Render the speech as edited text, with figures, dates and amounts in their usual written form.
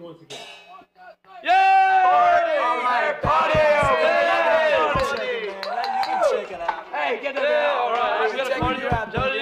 once again. Yay! All right, Party! Check it out. Hey, get that Yeah, out. all right. We got a Check party. it out. Jody,